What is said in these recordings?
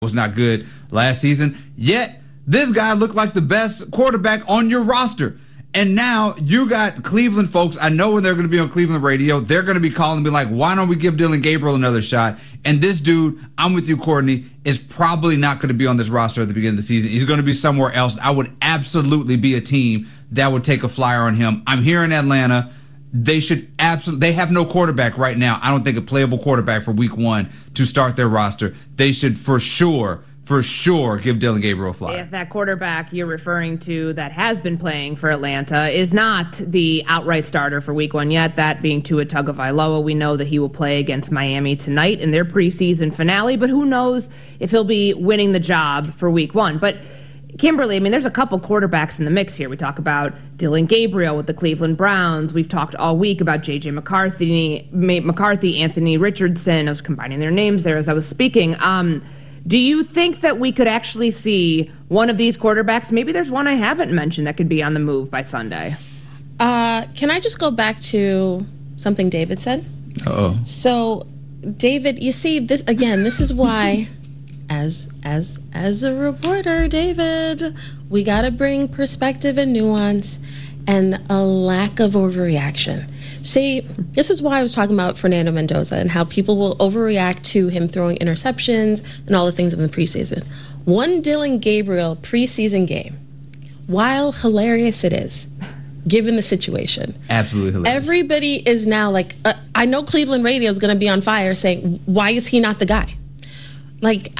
was not good last season. Yet, this guy looked like the best quarterback on your roster. And now you got Cleveland folks. I know when they're going to be on Cleveland radio, they're going to be calling and be like, why don't we give Dillon Gabriel another shot? And this dude, I'm with you, Courtney, is probably not going to be on this roster at the beginning of the season. He's going to be somewhere else. I would absolutely be a team that would take a flyer on him. I'm here in Atlanta. They have no quarterback right now. I don't think a playable quarterback for week 1 to start their roster. They should for sure give Dillon Gabriel a flyer. If that quarterback you're referring to that has been playing for Atlanta is not the outright starter for week 1 yet, that being Tua Tagovailoa, we know that he will play against Miami tonight in their preseason finale, but who knows if he'll be winning the job for week 1. But Kimberly, I mean, there's a couple quarterbacks in the mix here. We talk about Dillon Gabriel with the Cleveland Browns. We've talked all week about J.J. McCarthy, Anthony Richardson. I was combining their names there as I was speaking. Do you think that we could actually see one of these quarterbacks? Maybe there's one I haven't mentioned that could be on the move by Sunday. Can I just go back to something David said? Uh-oh. So, David, you see, this is why, as a reporter, David, we got to bring perspective and nuance and a lack of overreaction. See, this is why I was talking about Fernando Mendoza and how people will overreact to him throwing interceptions and all the things in the preseason. One Dillon Gabriel preseason game, while hilarious it is, given the situation. Absolutely hilarious. Everybody is now like, I know Cleveland radio is going to be on fire saying, why is he not the guy? Like,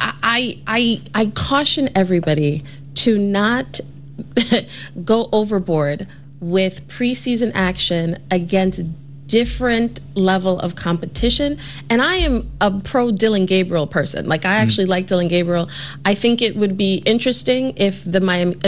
I caution everybody to not go overboard with preseason action against different level of competition. And I am a pro Dillon Gabriel person. Like, I actually like Dillon Gabriel. I think it would be interesting if the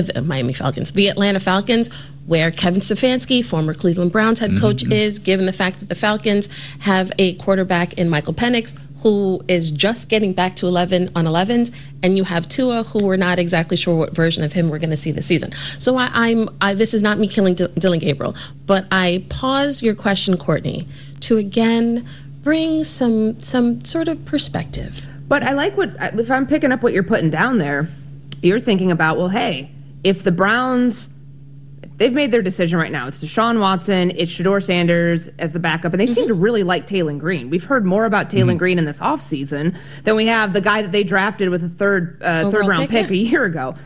Atlanta Falcons, where Kevin Stefanski, former Cleveland Browns head coach, is, given the fact that the Falcons have a quarterback in Michael Penix, who is just getting back to 11 on 11s, and you have Tua, who we're not exactly sure what version of him we're going to see this season. So this is not me killing Dillon Gabriel, but I pause your question, Courtney, to again bring some sort of perspective. But I like if I'm picking up what you're putting down there, you're thinking about, well, hey, if the Browns, they've made their decision right now. It's Deshaun Watson, it's Shedeur Sanders as the backup, and they seem to really like Taylon Green. We've heard more about Taylon Green in this offseason than we have the guy that they drafted with a third round pick a year ago.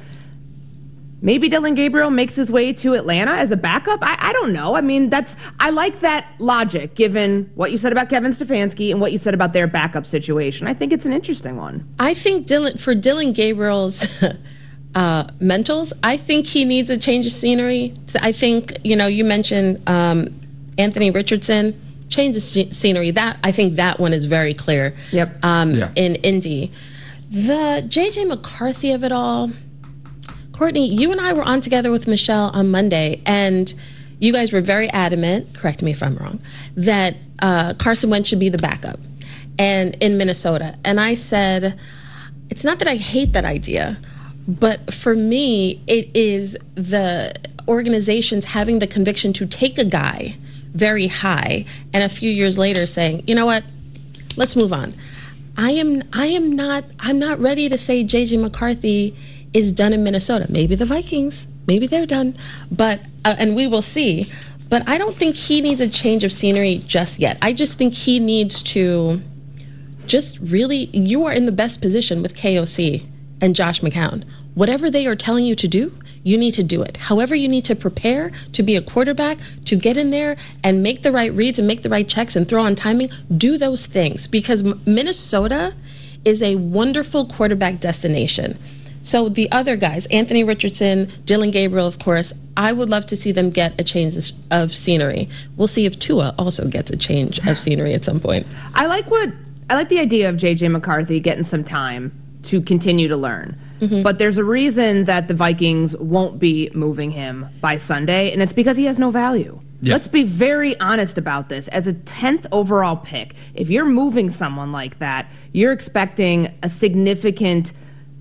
Maybe Dillon Gabriel makes his way to Atlanta as a backup. I don't know. I mean, I like that logic, given what you said about Kevin Stefanski and what you said about their backup situation. I think it's an interesting one. I think Dillon Gabriel's mentals, I think he needs a change of scenery. So I think, you mentioned Anthony Richardson, change of scenery. I think that one is very clear. Yep. In Indy. The J.J. McCarthy of it all, Courtney, you and I were on together with Michelle on Monday, and you guys were very adamant, correct me if I'm wrong, that Carson Wentz should be the backup and in Minnesota. And I said, it's not that I hate that idea, but for me, it is the organizations having the conviction to take a guy very high and a few years later saying, you know what, let's move on. I'm not ready to say J.J. McCarthy is done in Minnesota. Maybe the Vikings, maybe they're done, but and we will see. But I don't think he needs a change of scenery just yet. I just think he needs to just really, you are in the best position with KOC and Josh McCown. Whatever they are telling you to do, you need to do it. However you need to prepare to be a quarterback, to get in there and make the right reads and make the right checks and throw on timing, do those things. Because Minnesota is a wonderful quarterback destination. So the other guys, Anthony Richardson, Dillon Gabriel, of course, I would love to see them get a change of scenery. We'll see if Tua also gets a change of scenery at some point. I like the idea of J.J. McCarthy getting some time to continue to learn. But there's a reason that the Vikings won't be moving him by Sunday, and it's because he has no value. Yeah. Let's be very honest about this. As a 10th overall pick, if you're moving someone like that, you're expecting a significant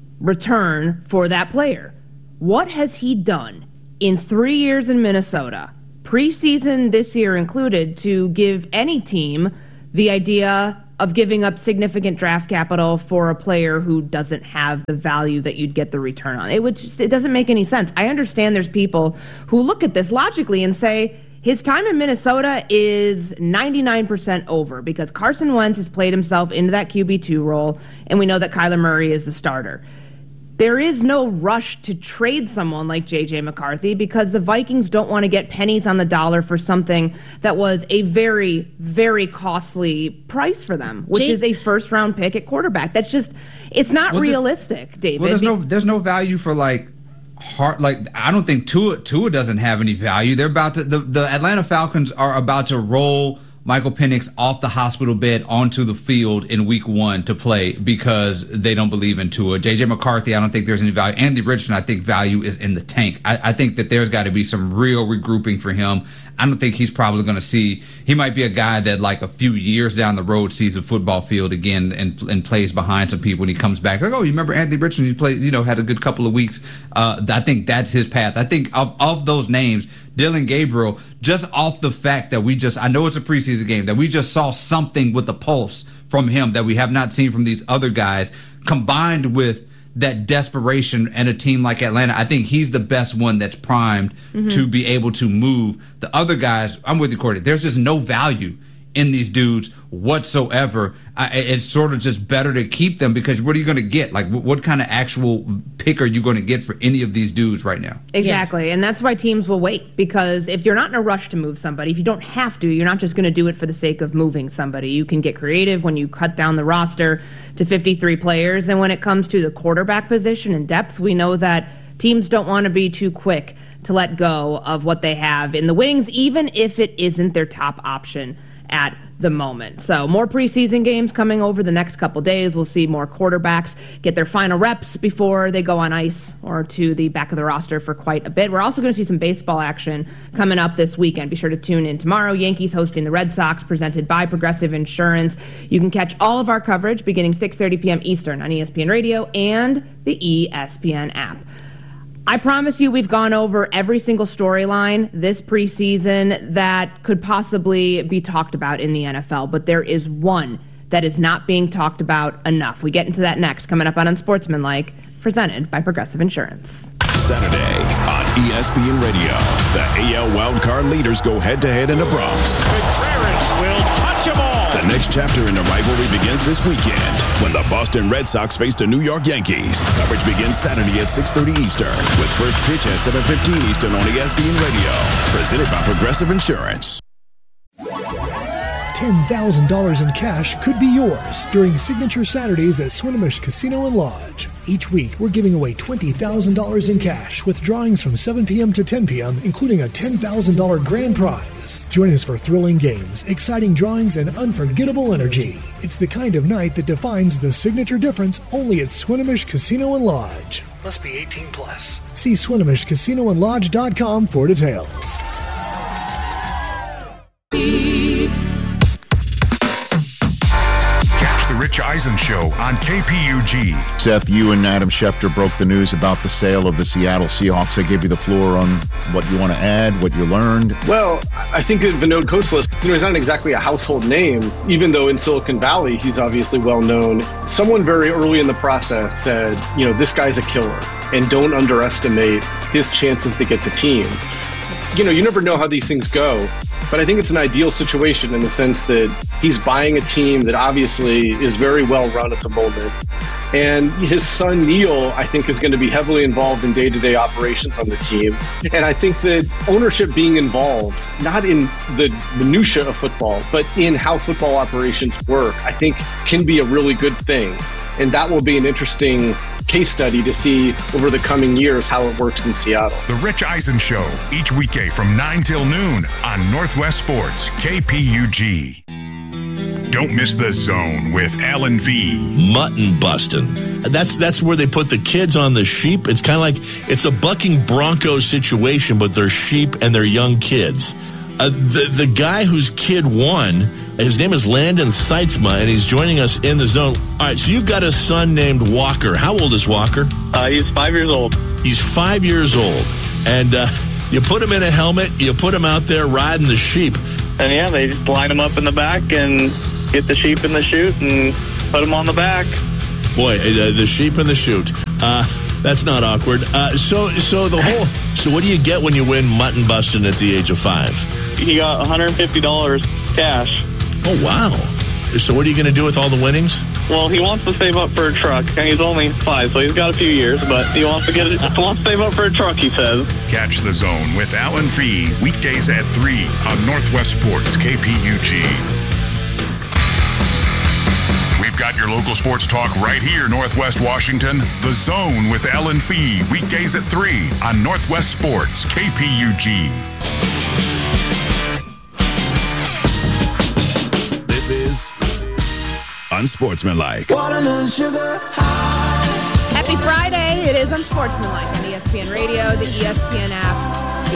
return for that player. What has he done in 3 years in Minnesota, preseason this year included, to give any team the idea of giving up significant draft capital for a player who doesn't have the value that you'd get the return on. It doesn't make any sense. I understand there's people who look at this logically and say his time in Minnesota is 99% over because Carson Wentz has played himself into that QB2 role, and we know that Kyler Murray is the starter. There is no rush to trade someone like J.J. McCarthy because the Vikings don't want to get pennies on the dollar for something that was a very, very costly price for them, which is a first-round pick at quarterback. That's just, it's not realistic, David. Well, there's no value for I don't think Tua doesn't have any value. They're about to the Atlanta Falcons are about to roll Michael Penix off the hospital bed onto the field in week 1 to play because they don't believe in Tua. J.J. McCarthy, I don't think there's any value. Andy Richardson, I think value is in the tank. I think that there's got to be some real regrouping for him. I don't think he's probably going to see. He might be a guy that a few years down the road sees a football field again and plays behind some people when he comes back. Like, oh, you remember Anthony Richardson? He played, had a good couple of weeks. I think that's his path. I think of those names, Dillon Gabriel, just off the fact that I know it's a preseason game, that we just saw something with a pulse from him that we have not seen from these other guys, combined with that desperation and a team like Atlanta. I think he's the best one that's primed to be able to move. The other guys, I'm with you, Courtney. There's just no value in these dudes whatsoever. It's sort of just better to keep them because what are you going to get? What kind of actual pick are you going to get for any of these dudes right now? Exactly, and that's why teams will wait, because if you're not in a rush to move somebody, if you don't have to, you're not just going to do it for the sake of moving somebody. You can get creative when you cut down the roster to 53 players, and when it comes to the quarterback position and depth, we know that teams don't want to be too quick to let go of what they have in the wings, even if it isn't their top option at the moment. So more preseason games coming over the next couple days. We'll see more quarterbacks get their final reps before they go on ice or to the back of the roster for quite a bit. We're also going to see some baseball action coming up this weekend. Be sure to tune in tomorrow. Yankees hosting the Red Sox, presented by Progressive Insurance. You can catch all of our coverage beginning 6:30 p.m. Eastern on ESPN Radio and the ESPN app. I promise you we've gone over every single storyline this preseason that could possibly be talked about in the NFL, but there is one that is not being talked about enough. We get into that next, coming up on Unsportsmanlike, presented by Progressive Insurance. Saturday on ESPN Radio, the AL wildcard leaders go head-to-head in the Bronx. Contreras will touch them all. The next chapter in the rivalry begins this weekend when the Boston Red Sox face the New York Yankees. Coverage begins Saturday at 6:30 Eastern with first pitch at 7:15 Eastern on ESPN Radio. Presented by Progressive Insurance. $10,000 in cash could be yours during Signature Saturdays at Swinomish Casino and Lodge. Each week, we're giving away $20,000 in cash with drawings from 7 p.m. to 10 p.m., including a $10,000 grand prize. Join us for thrilling games, exciting drawings, and unforgettable energy. It's the kind of night that defines the signature difference only at Swinomish Casino and Lodge. Must be 18 plus. See SwinomishCasinoandLodge.com for details. Rich Eisen Show on KPUG. Seth, you and Adam Schefter broke the news about the sale of the Seattle Seahawks. I gave you the floor on what you want to add, what you learned. Well, I think that Vinod Khosla, he's not exactly a household name, even though in Silicon Valley he's obviously well known. Someone very early in the process said, this guy's a killer, and don't underestimate his chances to get the team. You never know how these things go, but I think it's an ideal situation in the sense that he's buying a team that obviously is very well run at the moment. And his son, Neil, I think is going to be heavily involved in day-to-day operations on the team. And I think that ownership being involved, not in the minutia of football, but in how football operations work, I think can be a really good thing. And that will be an interesting case study to see over the coming years how it works in Seattle. The Rich Eisen Show, each weekday from 9 till noon on Northwest Sports, KPUG. Don't miss The Zone with Alan V. Mutton busting. That's where they put the kids on the sheep. It's kind of like it's a bucking bronco situation, but they're sheep and they're young kids. The guy whose kid won, his name is Landon Seitzma, and he's joining us in The Zone. All right, so you've got a son named Walker. How old is Walker? He's 5 years old. He's 5 years old. And you put him in a helmet, you put him out there riding the sheep. And yeah, they just line him up in the back, and get the sheep in the chute and put them on the back. Boy, the sheep in the chute. That's not awkward. So what do you get when you win mutton busting at the age of 5? He got $150 cash. Oh, wow. So what are you going to do with all the winnings? Well, he wants to save up for a truck, and he's only 5, so he's got a few years, but he wants to save up for a truck, he says. Catch The Zone with Alan Fee weekdays at 3 on Northwest Sports KPUG. We've got your local sports talk right here, Northwest Washington. The Zone with Alan Fee weekdays at 3 on Northwest Sports KPUG. This is Unsportsmanlike. Watermelon sugar high. Happy Friday. It is Unsportsmanlike on ESPN Radio, the ESPN app,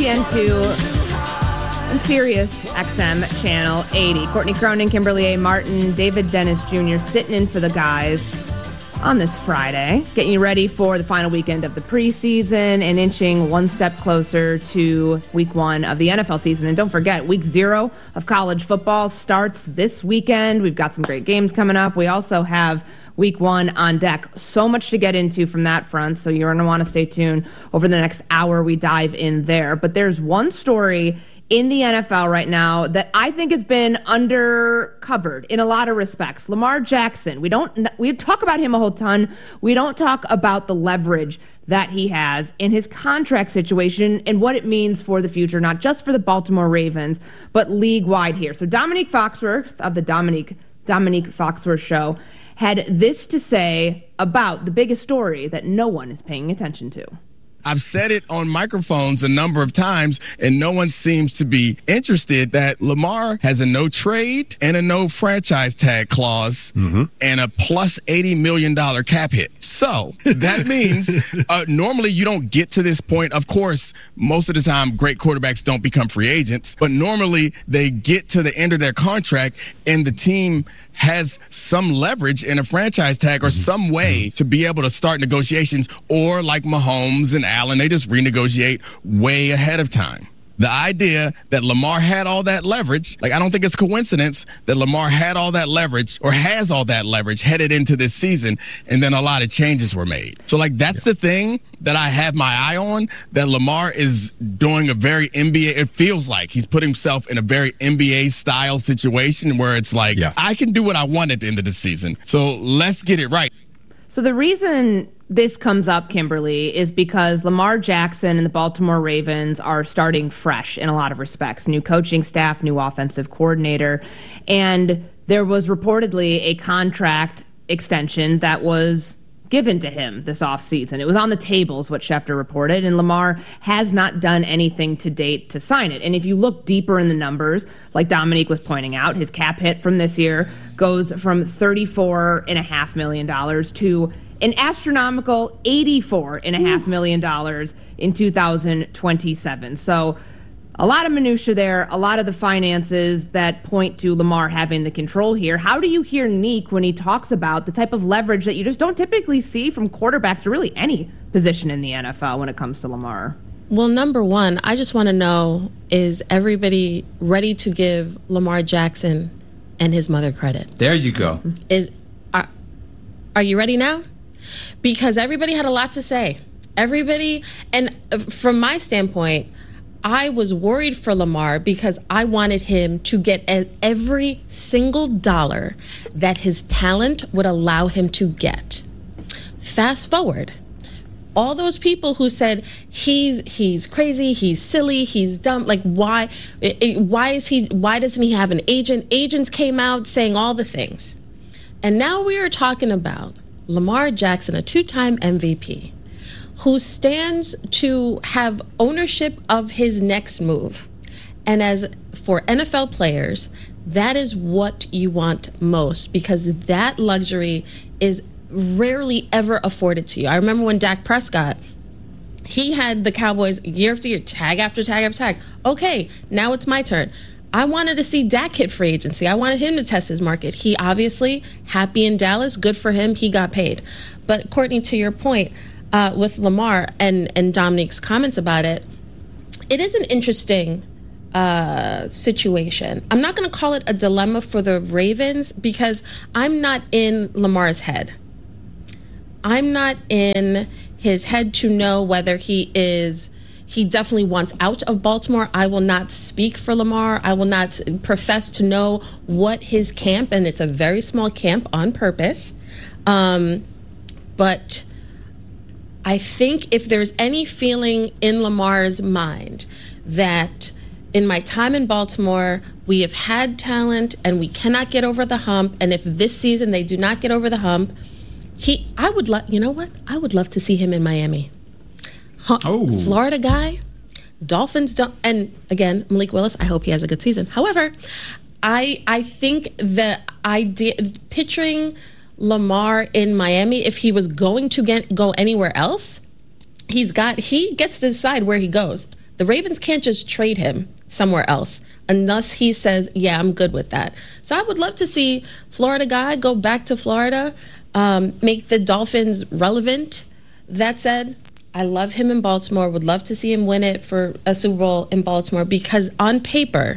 ESPN2, and Sirius XM Channel 80. Courtney Cronin, Kimberly A. Martin, David Dennis Jr. sitting in for the guys on this Friday, getting you ready for the final weekend of the preseason and inching one step closer to week 1 of the NFL season. And don't forget, week 0 of college football starts this weekend. We've got some great games coming up. We also have week 1 on deck. So much to get into from that front, so you're going to want to stay tuned. Over the next hour, we dive in there. But there's one story in the NFL right now that I think has been undercovered in a lot of respects. Lamar Jackson, we talk about him a whole ton. We don't talk about the leverage that he has in his contract situation and what it means for the future, not just for the Baltimore Ravens, but league-wide here. So Dominique Foxworth of the Dominique Foxworth Show had this to say about the biggest story that no one is paying attention to. I've said it on microphones a number of times, and no one seems to be interested that Lamar has a no trade and a no franchise tag clause and a plus $80 million cap hit. So that means normally you don't get to this point. Of course, most of the time, great quarterbacks don't become free agents, but normally they get to the end of their contract and the team has some leverage in a franchise tag or some way to be able to start negotiations, or like Mahomes and Allen, they just renegotiate way ahead of time. The idea that Lamar had all that leverage, I don't think it's coincidence that Lamar had all that leverage or has all that leverage headed into this season, and then a lot of changes were made. So, that's the thing that I have my eye on, that Lamar is doing a very NBA, it feels like he's put himself in a very NBA-style situation where it's I can do what I want at the end of the season. So let's get it right. So the reason this comes up, Kimberly, is because Lamar Jackson and the Baltimore Ravens are starting fresh in a lot of respects. New coaching staff, new offensive coordinator, and there was reportedly a contract extension that was given to him this offseason. It was on the table, is what Schefter reported, and Lamar has not done anything to date to sign it. And if you look deeper in the numbers, like Dominique was pointing out, his cap hit from this year goes from $34.5 million to an astronomical $84.5 million in 2027. So a lot of minutia there, a lot of the finances that point to Lamar having the control here. How do you hear Neek when he talks about the type of leverage that you just don't typically see from quarterbacks to really any position in the NFL when it comes to Lamar? Well, number one, I just want to know, is everybody ready to give Lamar Jackson and his mother credit? There you go. Are you ready now? Because everybody had a lot to say. Everybody, and from my standpoint, I was worried for Lamar because I wanted him to get every single dollar that his talent would allow him to get. Fast forward, all those people who said he's crazy, he's silly, he's dumb, why doesn't he have an agent? Agents came out saying all the things. And now we are talking about Lamar Jackson, a 2-time MVP, who stands to have ownership of his next move. And as for NFL players, that is what you want most, because that luxury is rarely ever afforded to you. I remember when Dak Prescott, he had the Cowboys year after year, tag after tag after tag. Okay, now it's my turn. I wanted to see Dak hit free agency. I wanted him to test his market. He obviously, happy in Dallas, good for him, he got paid. But Courtney, to your point, with Lamar and Dominique's comments about it, it is an interesting situation. I'm not going to call it a dilemma for the Ravens because I'm not in Lamar's head. I'm not in his head to know whether he definitely wants out of Baltimore. I will not speak for Lamar. I will not profess to know what his camp, and it's a very small camp on purpose. But I think if there's any feeling in Lamar's mind that in my time in Baltimore, we have had talent and we cannot get over the hump, and if this season they do not get over the hump, I would love to see him in Miami. Florida guy, Dolphins don't, and again, Malik Willis, I hope he has a good season. However, I think the idea, picturing Lamar in Miami, if he was going to go anywhere else, he gets to decide where he goes. The Ravens can't just trade him somewhere else unless he says, yeah, I'm good with that. So I would love to see Florida guy go back to Florida, make the Dolphins relevant. That said, I love him in Baltimore, would love to see him win it for a Super Bowl in Baltimore because on paper,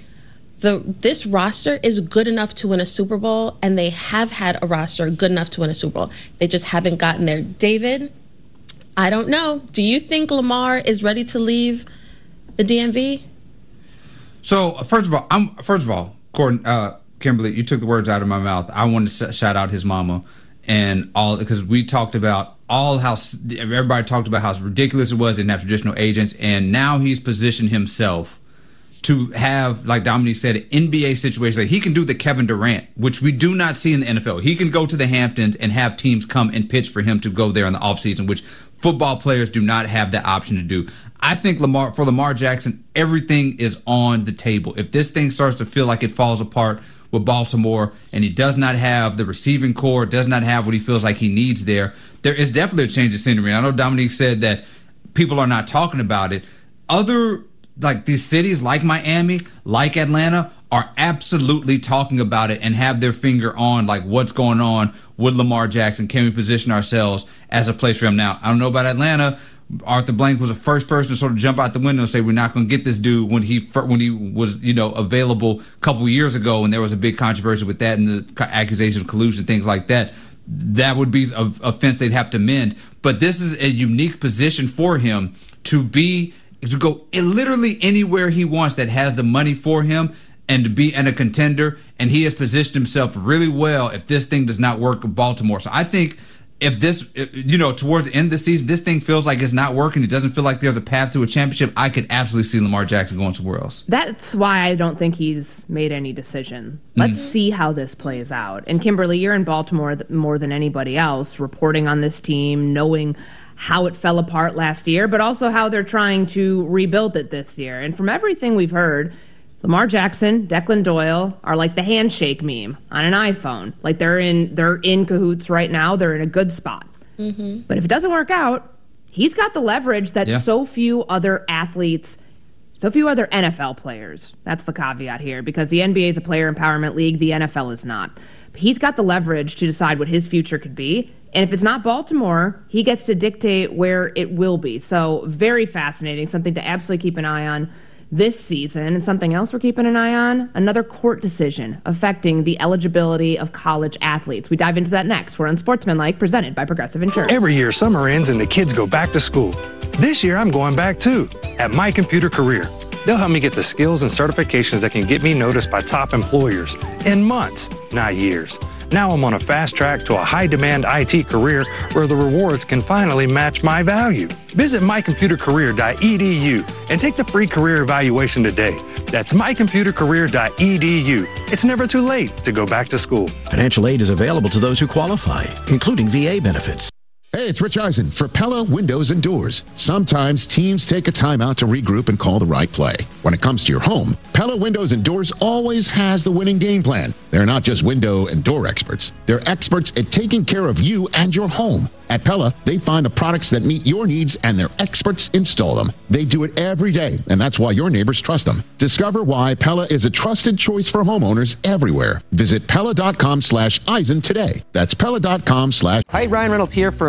this roster is good enough to win a Super Bowl, and they have had a roster good enough to win a Super Bowl. They just haven't gotten there. David, I don't know. Do you think Lamar is ready to leave the DMV? So first of all, Kimberly, you took the words out of my mouth. I wanted to shout out his mama and all, because we talked about how everybody talked about how ridiculous it was they didn't have traditional agents, and now he's positioned himself to have, like Dominique said, an NBA situation. Like he can do the Kevin Durant, which we do not see in the NFL. He can go to the Hamptons and have teams come and pitch for him to go there in the offseason, which football players do not have the option to do. I think for Lamar Jackson, everything is on the table. If this thing starts to feel like it falls apart with Baltimore and he does not have the receiving core, does not have what he feels like he needs there is definitely a change of scenery. I know Dominique said that people are not talking about it. Like these cities like Miami, like Atlanta, are absolutely talking about it and have their finger on like what's going on with Lamar Jackson. Can we position ourselves as a place for him? Now, I don't know about Atlanta. Arthur Blank was the first person to sort of jump out the window and say we're not going to get this dude when he was available a couple years ago, and there was a big controversy with that and the accusation of collusion, things like that. That would be an offense they'd have to mend. But this is a unique position for him to go literally anywhere he wants that has the money for him and to be in a contender. And he has positioned himself really well if this thing does not work with Baltimore. So I think if this, towards the end of the season, this thing feels like it's not working, it doesn't feel like there's a path to a championship, I could absolutely see Lamar Jackson going somewhere else. That's why I don't think he's made any decision. Let's see how this plays out. And Kimberly, you're in Baltimore more than anybody else, reporting on this team, knowing how it fell apart last year, but also how they're trying to rebuild it this year. And from everything we've heard, Lamar Jackson, Declan Doyle are like the handshake meme on an iPhone. Like they're in cahoots right now. They're in a good spot. Mm-hmm. But if it doesn't work out, he's got the leverage that so few other athletes, so few other NFL players. That's the caveat here, because the NBA is a player empowerment league. The NFL is not. But he's got the leverage to decide what his future could be. And if it's not Baltimore, he gets to dictate where it will be. So very fascinating, something to absolutely keep an eye on this season. And something else we're keeping an eye on, another court decision affecting the eligibility of college athletes. We dive into that next. We're on Sportsmanlike, presented by Progressive Insurance. Every year, summer ends and the kids go back to school. This year, I'm going back too, at My Computer Career. They'll help me get the skills and certifications that can get me noticed by top employers in months, not years. Now I'm on a fast track to a high-demand IT career where the rewards can finally match my value. Visit mycomputercareer.edu and take the free career evaluation today. That's mycomputercareer.edu. It's never too late to go back to school. Financial aid is available to those who qualify, including VA benefits. Hey, it's Rich Eisen for Pella Windows and Doors. Sometimes teams take a timeout to regroup and call the right play. When it comes to your home, Pella Windows and Doors always has the winning game plan. They're not just window and door experts. They're experts at taking care of you and your home. At Pella, they find the products that meet your needs and their experts install them. They do it every day, and that's why your neighbors trust them. Discover why Pella is a trusted choice for homeowners everywhere. Visit Pella.com/Eisen today. That's Pella.com/. Hi, Ryan Reynolds here from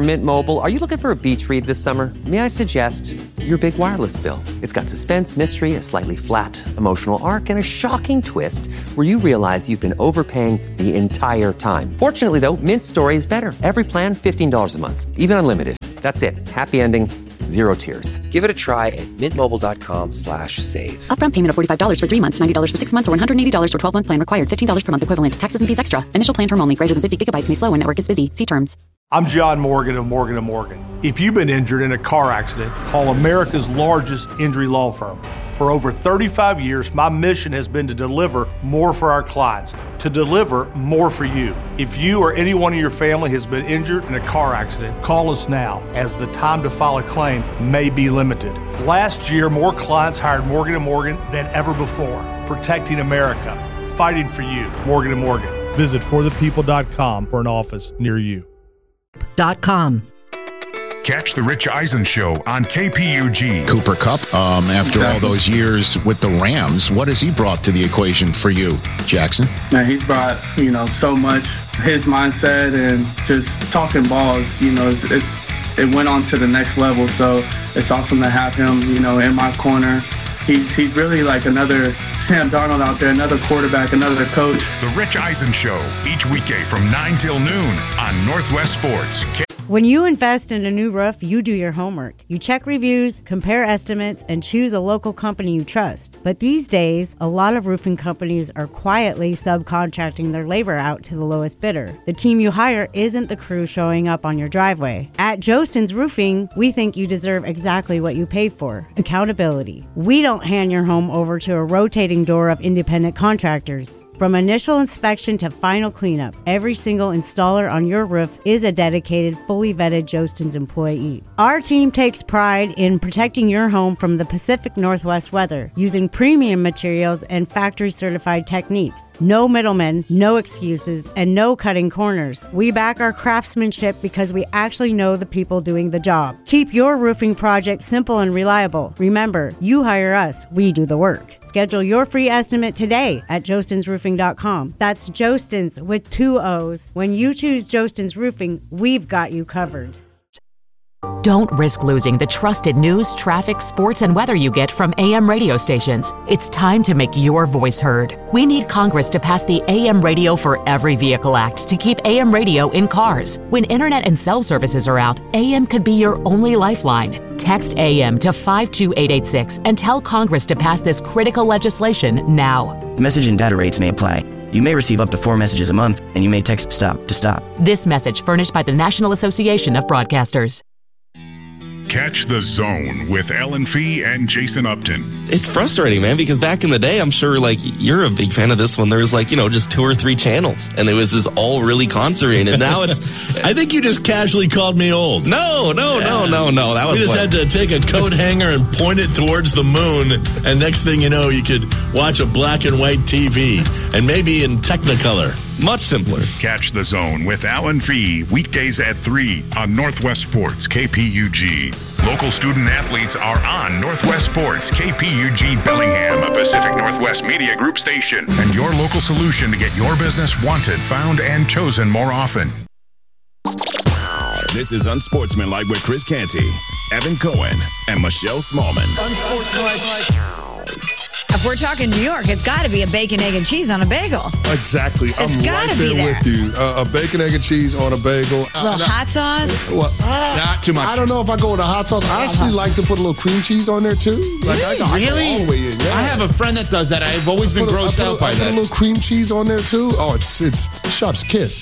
Mint Mobile. Are you looking for a beach read this summer? May I suggest your big wireless bill? It's got suspense, mystery, a slightly flat emotional arc, and a shocking twist where you realize you've been overpaying the entire time. Fortunately, though, Mint's story is better. Every plan, $15 a month, even unlimited. That's it. Happy ending, 0 tears. Give it a try at mintmobile.com/save. Upfront payment of $45 for 3 months, $90 for 6 months, or $180 for 12-month plan required. $15 per month equivalent. Taxes and fees extra. Initial plan term only. Greater than 50 gigabytes may slow when network is busy. See terms. I'm John Morgan of Morgan & Morgan. If you've been injured in a car accident, call America's largest injury law firm. For over 35 years, my mission has been to deliver more for our clients, to deliver more for you. If you or anyone in your family has been injured in a car accident, call us now, as the time to file a claim may be limited. Last year, more clients hired Morgan & Morgan than ever before, protecting America, fighting for you. Morgan & Morgan. Visit forthepeople.com for an office near you. Catch the Rich Eisen Show on KPUG. Cooper Kupp, after all those years with the Rams, what has he brought to the equation for you, Jackson? Man, he's brought, so much. His mindset and just talking balls, it went on to the next level. So it's awesome to have him, in my corner. He's really like another Sam Darnold out there, another quarterback, another coach. The Rich Eisen Show, each weekday from 9 till noon on Northwest Sports. When you invest in a new roof, you do your homework. You check reviews, compare estimates, and choose a local company you trust. But these days, a lot of roofing companies are quietly subcontracting their labor out to the lowest bidder. The team you hire isn't the crew showing up on your driveway. At Jostens Roofing, we think you deserve exactly what you pay for: accountability. We don't hand your home over to a rotating door of independent contractors. From initial inspection to final cleanup, every single installer on your roof is a dedicated, fully vetted Jostens employee. Our team takes pride in protecting your home from the Pacific Northwest weather, using premium materials and factory-certified techniques. No middlemen, no excuses, and no cutting corners. We back our craftsmanship because we actually know the people doing the job. Keep your roofing project simple and reliable. Remember, you hire us, we do the work. Schedule your free estimate today at jostensroofing.com. That's Jostens with 2 O's. When you choose Jostens Roofing, we've got you covered. Don't risk losing the trusted news, traffic, sports, and weather you get from AM radio stations. It's time to make your voice heard. We need Congress to pass the AM Radio for Every Vehicle Act to keep AM radio in cars. When internet and cell services are out, AM could be your only lifeline. Text AM to 52886 and tell Congress to pass this critical legislation now. Message and data rates may apply. You may receive up to 4 messages a month, and you may text STOP to stop. This message furnished by the National Association of Broadcasters. Catch the Zone with Ellen Fee and Jason Upton. It's frustrating, man, because back in the day, I'm sure, you're a big fan of this one. There was, just 2 or 3 channels, and it was just all really concentrated. And now it's... I think you just casually called me old. No. That was... You just had to take a coat hanger and point it towards the moon, and next thing you know, you could watch a black and white TV, and maybe in Technicolor. Much simpler. Catch the Zone with Alan Fee weekdays at 3 on Northwest Sports KPUG. Local student athletes are on Northwest Sports KPUG Bellingham, a Pacific Northwest Media Group station, and your local solution to get your business wanted, found, and chosen more often. This is Unsportsmanlike with Chris Canty, Evan Cohen, and Michelle Smallman. If we're talking New York, it's got to be a bacon, egg, and cheese on a bagel. Exactly. I'm right there with you. A bacon, egg, and cheese on a bagel. A little hot sauce? Well, not too much. I don't know if I go with a hot sauce. I actually like to put a little cream cheese on there, too. Really? All the way in, yeah. I have a friend that does that. I've always been grossed out by that. I put a little cream cheese on there, too. Oh, it's chef's kiss.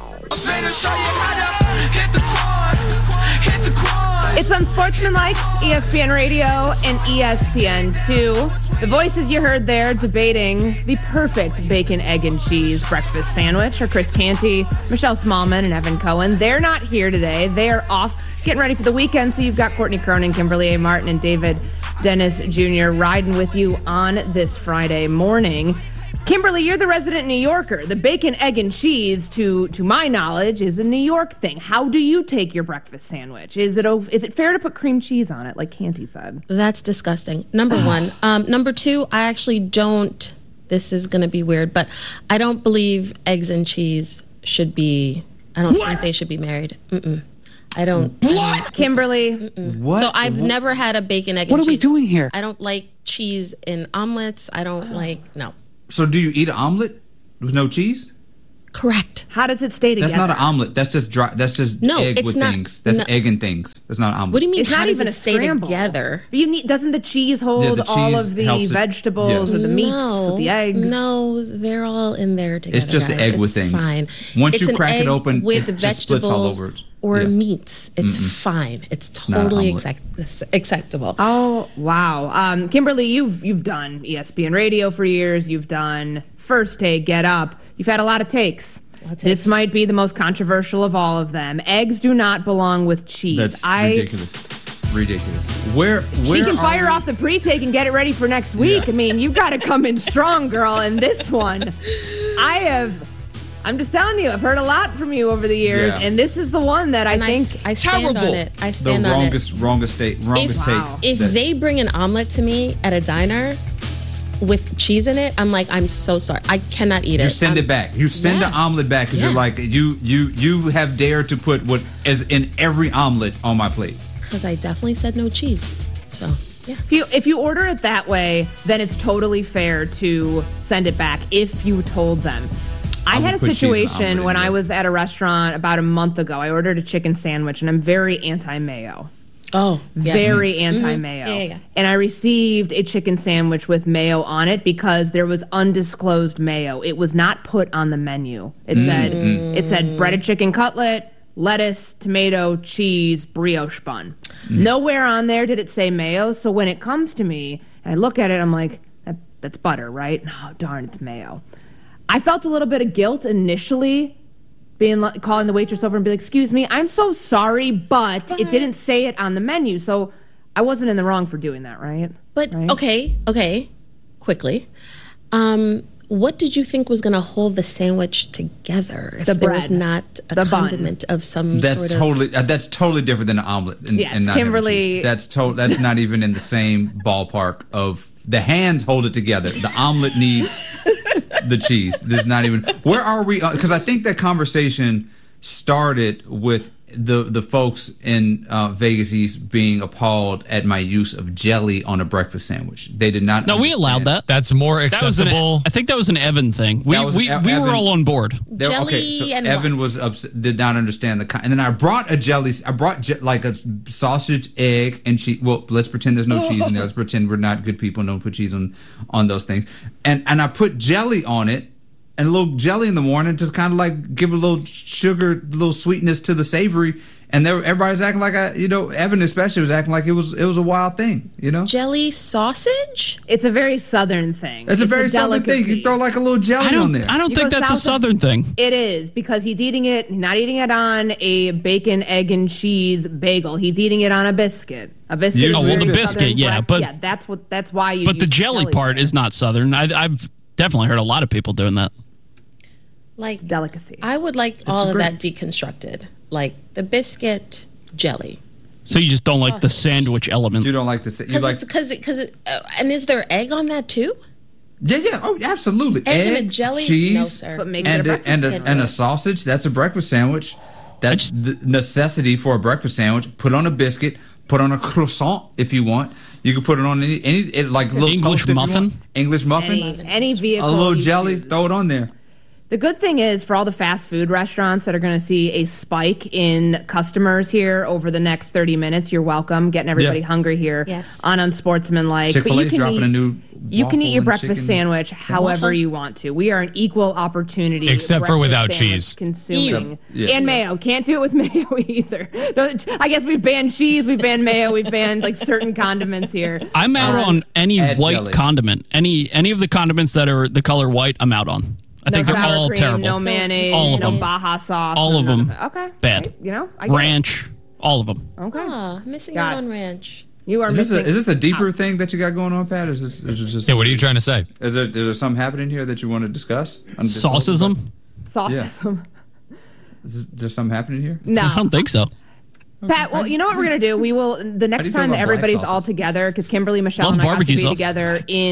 It's Unsportsmanlike, ESPN Radio and ESPN2. The voices you heard there debating the perfect bacon, egg, and cheese breakfast sandwich are Chris Canty, Michelle Smallman, and Evan Cohen. They're not here today. They are off getting ready for the weekend, so you've got Courtney Cronin, Kimberly A. Martin, and David Dennis Jr. riding with you on this Friday morning. Kimberly, you're the resident New Yorker. The bacon, egg, and cheese, to my knowledge, is a New York thing. How do you take your breakfast sandwich? Is it fair to put cream cheese on it, like Canty said? That's disgusting. Number one. Number two, I actually don't, this is going to be weird, but I don't believe eggs and cheese should be, I don't think they should be married. I don't. What? Kimberly. What? So I've never had a bacon, egg, What and are we cheese. doing here? I don't like cheese in omelets. I don't no. So do you eat an omelet with no cheese? Correct. How does it stay together? That's not an omelet. That's just dry. That's just No, egg it's with not- things. That's no. egg and things. That's not an omelet. What do you mean? It's how not does even it a stay scramble. together? But doesn't the cheese hold the all cheese of the helps it- vegetables yes. or the meats with the eggs? No, they're all in there together. It's just guys. an egg with It's things. Fine. Once It's you an crack it egg open, with it just splits all vegetables over it. or Yeah. meats, it's fine. It's Not an totally omelet. acceptable. Oh wow, Kimberly, you've done ESPN Radio for years. You've done First Take, Get Up. You've had a lot of takes. This might be the most controversial of all of them. Eggs do not belong with cheese. That's ridiculous. Where She can are fire we? off the pre-take and get it ready for next week. Yeah. I mean, you've got to come in strong, girl, in this one. I'm just telling you, I've heard a lot from you over the years, Yeah. and this is the one that I think I stand on it. I The stand on it. wrongest take. If that- they bring an omelet to me at a diner with cheese in it, I'm like, I'm so sorry. I cannot eat it. You send it back. You send the omelet back because you're like you have dared to put what is in every omelet on my plate. Because I definitely said no cheese. So yeah. if you order it that way, then it's totally fair to send it back if you told them. I had a situation when I was at a restaurant about a month ago. I ordered a chicken sandwich, and I'm very anti-mayo. Oh, yes. Very anti-mayo. Mm-hmm. Yeah. And I received a chicken sandwich with mayo on it because there was undisclosed mayo. It was not put on the menu. It said breaded chicken cutlet, lettuce, tomato, cheese, brioche bun. Nowhere on there did it say mayo. So when it comes to me and I look at it, I'm like, that's butter, right? Oh, darn, it's mayo. I felt a little bit of guilt initially, calling the waitress over and be like, excuse me, I'm so sorry, but it didn't say it on the menu. So I wasn't in the wrong for doing that, right? But okay, quickly. What did you think was going to hold the sandwich together if there was not a condiment of some That's sort of... that's totally different than an omelet. And not having Kimberly. cheese. That's not even in the same ballpark of the hands hold it together. The omelet needs the cheese. This is not even. Where are we? Because I think that conversation started with the folks in Vegas East being appalled at my use of jelly on a breakfast sandwich. They did not. No, we allowed that. That's more acceptable. I think that was an Evan thing. We were all on board. Evan was did not understand and then I brought a jelly. I brought like a sausage, egg, and cheese. Well, let's pretend there's no cheese in there. Let's pretend we're not good people and don't put cheese on those things. And I put jelly on it. And a little jelly in the morning to kind of like give a little sugar, a little sweetness to the savory. And everybody's acting like Evan especially was acting like it was a wild thing, Jelly sausage? It's a very Southern thing. It's a very Southern thing. You throw like a little jelly on there. I don't think that's a Southern thing. It is, because he's not eating it on a bacon, egg, and cheese bagel. He's eating it on a biscuit. A biscuit. The biscuit, yeah. But yeah, that's why you. But the jelly part is not Southern. I've definitely heard a lot of people doing that. Like delicacy. I would like all of that deconstructed. Like the biscuit, jelly. So you just don't like the sandwich element. You don't like the you like because and is there egg on that too? Yeah. Oh, absolutely. Egg and a jelly? Cheese, No, sir. What makes and it a breakfast and a sausage. That's a breakfast sandwich. That's the necessity for a breakfast sandwich. Put on a biscuit. Put on a croissant if you want. You can put it on any like little English muffin. English muffin. Any vehicle. A little jelly. Throw it on there. The good thing is, for all the fast food restaurants that are going to see a spike in customers here over the next 30 minutes, you're welcome. Getting everybody hungry here on Unsportsmanlike. Chick-fil-A's dropping a new You can eat your breakfast chicken sandwich however you want to. We are an equal opportunity. Except for without cheese. Consuming. And mayo. Can't do it with mayo either. I guess we've banned cheese, we've banned mayo, we've banned like certain condiments here. I'm out on any white jelly. condiment. Any of the condiments that are the color white, I'm out on. I think they're all cream, terrible. No mayonnaise, all of no them. Baja sauce. All of them. Okay. Bad. I get ranch. All of them. Okay. Missing out on ranch. You are Is this a deeper thing that you got going on, Pat? Is this just? Yeah. What are you trying to say? Is there something happening here that you want to discuss? Saucism? Saucism. Is there something happening here? No. I don't think so. Pat, well, you know what we're going to do? We will, the next time that everybody's all together, because Kimberly, Michelle, and I got to be together in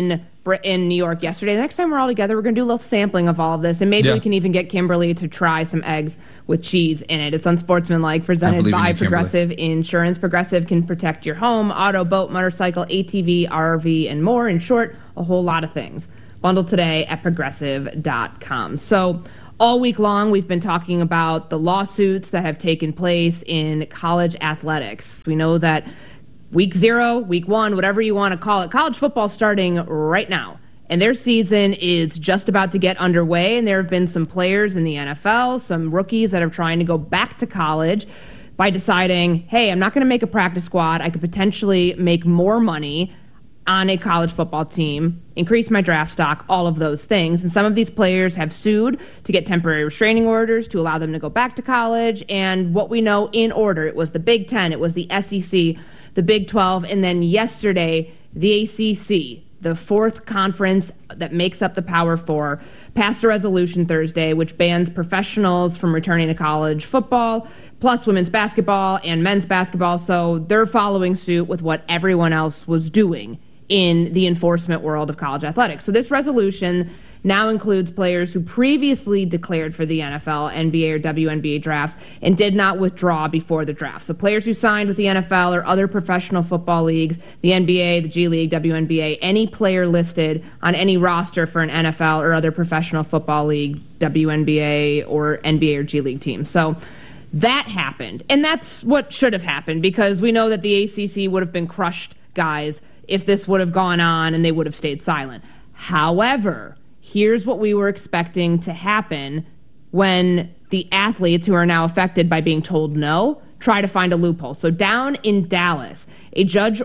in New York yesterday. The next time we're all together, we're going to do a little sampling of all of this, and maybe we can even get Kimberly to try some eggs with cheese in it. It's Unsportsmanlike, presented by Progressive Insurance. Progressive can protect your home, auto, boat, motorcycle, ATV, RV, and more. In short, a whole lot of things. Bundle today at Progressive.com. So all week long, we've been talking about the lawsuits that have taken place in college athletics. We know that week 0, week 1, whatever you want to call it, college football starting right now. And their season is just about to get underway. And there have been some players in the NFL, some rookies that are trying to go back to college by deciding, hey, I'm not going to make a practice squad. I could potentially make more money on a college football team, increase my draft stock, all of those things. And some of these players have sued to get temporary restraining orders to allow them to go back to college. And what we know in order, it was the Big Ten, it was the SEC, the Big 12, and then yesterday, the ACC, the fourth conference that makes up the Power Four, passed a resolution Thursday which bans professionals from returning to college football, plus women's basketball and men's basketball. So they're following suit with what everyone else was doing in the enforcement world of college athletics. So this resolution now includes players who previously declared for the NFL, NBA, or WNBA drafts and did not withdraw before the draft. So players who signed with the NFL or other professional football leagues, the NBA, the G League, WNBA, any player listed on any roster for an NFL or other professional football league, WNBA, or NBA or G League team. So that happened. And that's what should have happened, because we know that the ACC would have been crushed, guys, if this would have gone on and they would have stayed silent. However, here's what we were expecting to happen when the athletes who are now affected by being told no try to find a loophole. So down in Dallas, a judge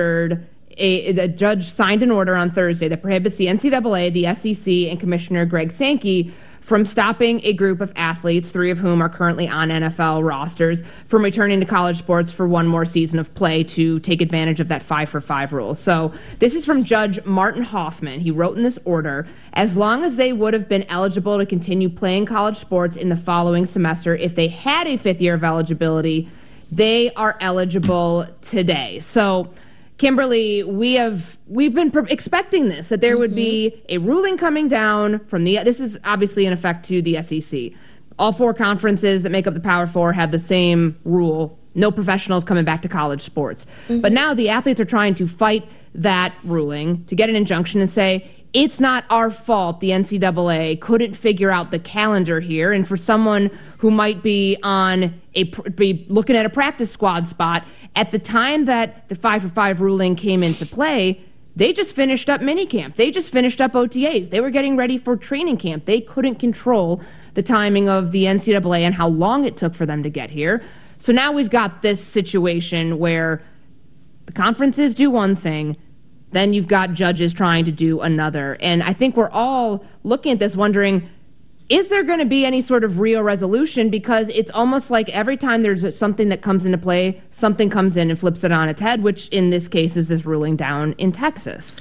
signed an order on Thursday that prohibits the NCAA, the SEC, and Commissioner Greg Sankey from stopping a group of athletes, 3 of whom are currently on NFL rosters, from returning to college sports for one more season of play to take advantage of that 5-for-5 rule. So this is from Judge Martin Hoffman. He wrote in this order, as long as they would have been eligible to continue playing college sports in the following semester, if they had a 5th year of eligibility, they are eligible today. So Kimberly, we've been expecting this, that there would be a ruling coming down from this is obviously in effect to the SEC. All 4 conferences that make up the Power Four have the same rule, no professionals coming back to college sports. But now the athletes are trying to fight that ruling to get an injunction and say, it's not our fault the NCAA couldn't figure out the calendar here. And for someone who might be be looking at a practice squad spot, at the time that the 5-for-5 ruling came into play, they just finished up minicamp. They just finished up OTAs. They were getting ready for training camp. They couldn't control the timing of the NCAA and how long it took for them to get here. So now we've got this situation where the conferences do one thing, then you've got judges trying to do another. And I think we're all looking at this wondering, is there going to be any sort of real resolution? Because it's almost like every time there's something that comes into play, something comes in and flips it on its head, which in this case is this ruling down in Texas.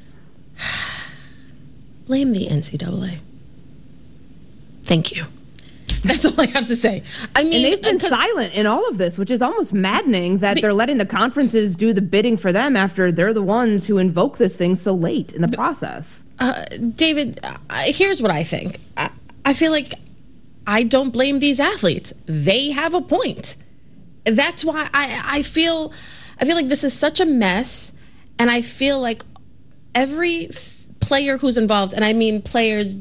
Blame the NCAA. Thank you. That's all I have to say. I mean, and they've been silent in all of this, which is almost maddening that they're letting the conferences do the bidding for them after they're the ones who invoke this thing so late in the process. David, here's what I think. I feel like I don't blame these athletes. They have a point. That's why I feel like this is such a mess, and I feel like every player who's involved, and I mean players,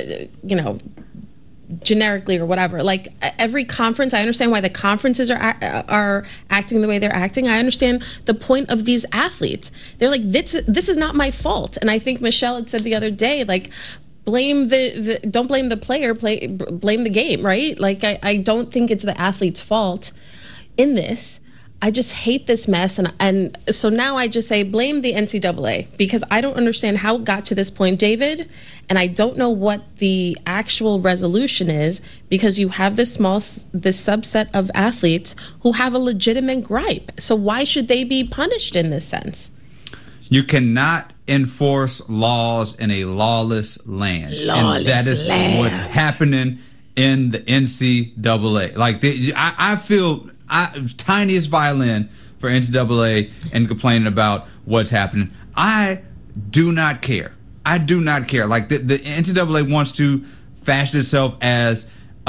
generically or whatever, like every conference, I understand why the conferences are acting the way they're acting. I understand the point of these athletes. They're like, this is not my fault. And I think Michelle had said the other day, like, blame don't blame the player, blame the game, right? Like, I don't think it's the athlete's fault in this. I just hate this mess. And so now I just say blame the NCAA, because I don't understand how it got to this point, David. And I don't know what the actual resolution is, because you have this subset of athletes who have a legitimate gripe. So why should they be punished in this sense? You cannot enforce laws in a lawless land. And that is what's happening in the NCAA. Like, I feel tiniest violin for NCAA and complaining about what's happening. I do not care I do not care. Like the NCAA wants to fashion itself as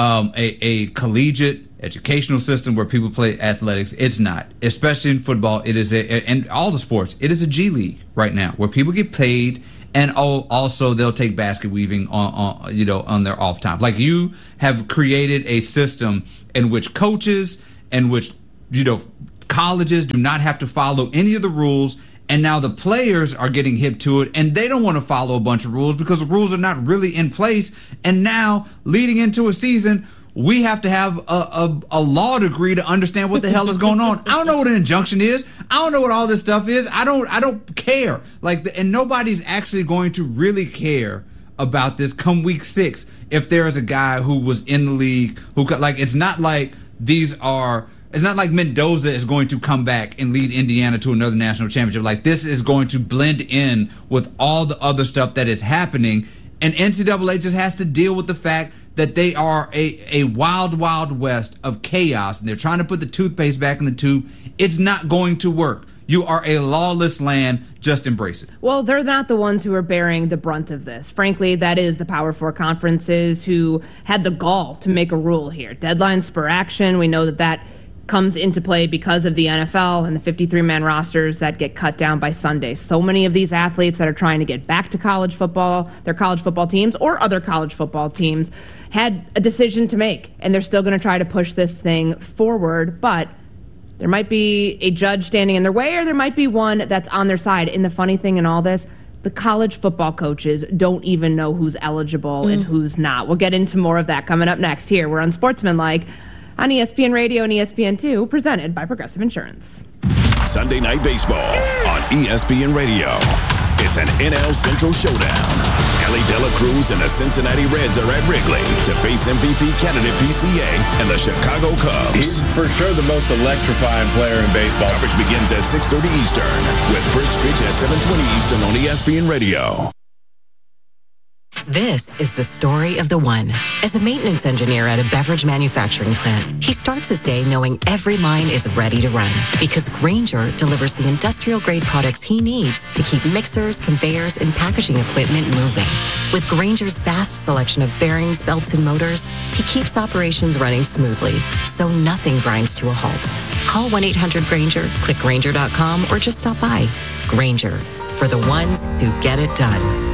a collegiate educational system where people play athletics. It's not, especially in football. It is and all the sports. It is a G League right now where people get paid, and also they'll take basket weaving on their off time. Like, you have created a system in which coaches and which colleges do not have to follow any of the rules. And now the players are getting hip to it, and they don't want to follow a bunch of rules because the rules are not really in place. And now, leading into a season, we have to have a law degree to understand what the hell is going on. I don't know what an injunction is. I don't know what all this stuff is. I don't care. And nobody's actually going to really care about this come week 6 if there is a guy who was in the league who it's not like it's not like Mendoza is going to come back and lead Indiana to another national championship. Like, this is going to blend in with all the other stuff that is happening. And NCAA just has to deal with the fact that they are a wild, wild west of chaos. And they're trying to put the toothpaste back in the tube. It's not going to work. You are a lawless land. Just embrace it. Well, they're not the ones who are bearing the brunt of this. Frankly, that is the Power 4 conferences who had the gall to make a rule here. Deadline spur action. We know that comes into play because of the NFL and the 53-man rosters that get cut down by Sunday. So many of these athletes that are trying to get back to college football, their college football teams or other college football teams, had a decision to make, and they're still going to try to push this thing forward. But there might be a judge standing in their way, or there might be one that's on their side. And the funny thing in all this, the college football coaches don't even know who's eligible and who's not. We'll get into more of that coming up next here. We're on Sportsmanlike on ESPN Radio and ESPN2, presented by Progressive Insurance. Sunday Night Baseball on ESPN Radio. It's an NL Central showdown. Ellie De La Cruz and the Cincinnati Reds are at Wrigley to face MVP candidate PCA and the Chicago Cubs. He's for sure the most electrifying player in baseball. Coverage begins at 6:30 Eastern with first pitch at 7:20 Eastern on ESPN Radio. This is the story of the one. As a maintenance engineer at a beverage manufacturing plant, he starts his day knowing every line is ready to run because Grainger delivers the industrial-grade products he needs to keep mixers, conveyors, and packaging equipment moving. With Grainger's vast selection of bearings, belts, and motors, he keeps operations running smoothly, so nothing grinds to a halt. Call 1-800-GRAINGER, click Grainger.com, or just stop by. Grainger, for the ones who get it done.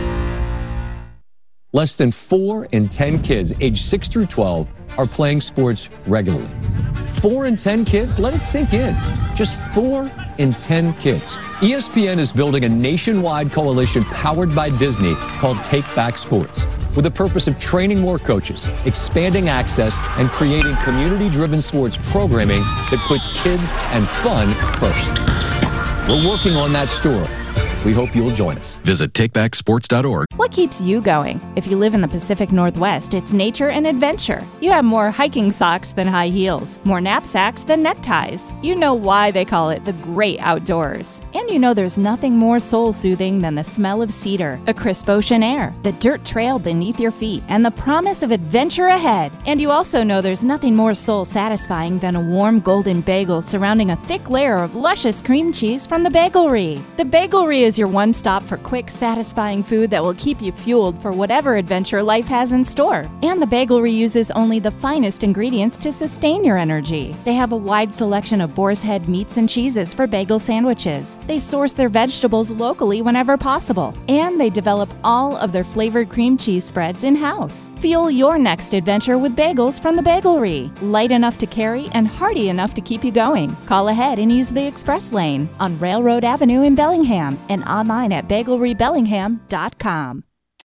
Less than 4 in 10 kids aged 6 through 12 are playing sports regularly. 4 in 10 kids? Let it sink in. Just 4 in 10 kids. ESPN is building a nationwide coalition powered by Disney called Take Back Sports, with the purpose of training more coaches, expanding access, and creating community-driven sports programming that puts kids and fun first. We're working on that story. We hope you'll join us. Visit takebacksports.org. What keeps you going? If you live in the Pacific Northwest, it's nature and adventure. You have more hiking socks than high heels, more knapsacks than neckties. You know why they call it the great outdoors. And you know there's nothing more soul-soothing than the smell of cedar, a crisp ocean air, the dirt trail beneath your feet, and the promise of adventure ahead. And you also know there's nothing more soul-satisfying than a warm golden bagel surrounding a thick layer of luscious cream cheese from the Bagelry. The Bagelry is your one stop for quick, satisfying food that will keep you fueled for whatever adventure life has in store. And the Bagelry uses only the finest ingredients to sustain your energy. They have a wide selection of boar's head meats and cheeses for bagel sandwiches. They source their vegetables locally whenever possible. And they develop all of their flavored cream cheese spreads in-house. Fuel your next adventure with bagels from the Bagelry. Light enough to carry and hearty enough to keep you going. Call ahead and use the express lane on Railroad Avenue in Bellingham and online at bagelrybellingham.com.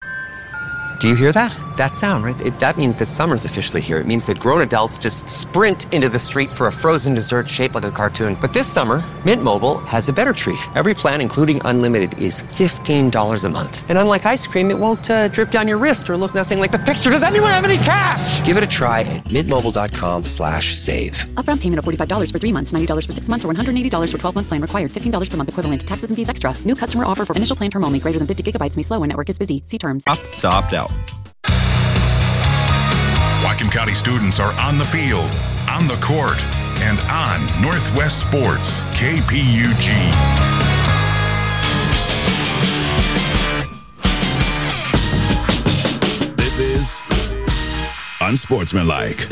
Do you hear that? That sound, right? That means that summer's officially here. It means that grown adults just sprint into the street for a frozen dessert shaped like a cartoon. But this summer, Mint Mobile has a better treat. Every plan, including unlimited, is $15 a month. And unlike ice cream, it won't drip down your wrist or look nothing like the picture. Does anyone have any cash? Give it a try at mintmobile.com/save. Upfront payment of $45 for 3 months, $90 for 6 months, or $180 for 12-month plan required. $15 per month equivalent to taxes and fees extra. New customer offer for initial plan term only. Greater than 50 gigabytes may slow when network is busy. See terms. Opt to opt out. Whatcom County students are on the field, on the court, and on Northwest Sports, KPUG. unsportsmanlike.